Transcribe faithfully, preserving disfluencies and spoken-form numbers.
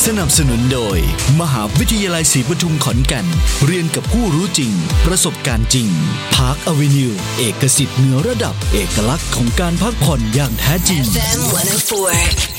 นับสนุนโดยมหาวิทยาลัยศรีปทุมขอนแก่นเรียนกับผู้รู้จริงประสบการณ์จริง Park Avenue เอกสิทธิ์เหนือระดับเอกลักษณ์ของการพักผ่อนอย่างแท้จริงเอฟ เอ็ม หนึ่งศูนย์สี่